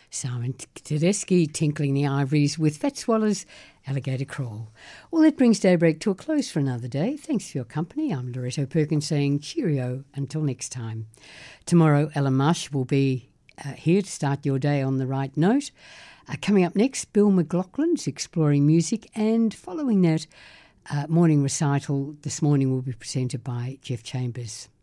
Simon Tedeschi tinkling the ivories with Fat Swallows, Alligator Crawl. Well, that brings Daybreak to a close for another day. Thanks for your company. I'm Loretto Perkins saying cheerio until next time. Tomorrow, Ellen Marsh will be here to start your day on the right note. Coming up next, Bill McLaughlin's Exploring Music, and following that, morning recital this morning will be presented by Jeff Chambers.